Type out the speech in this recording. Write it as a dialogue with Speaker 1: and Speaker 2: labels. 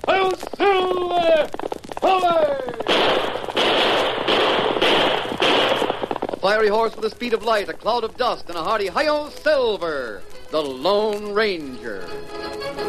Speaker 1: Hi-yo, Silver! Away!
Speaker 2: A fiery horse with the speed of light, a cloud of dust, and a hearty hi-yo, Silver, the Lone Ranger.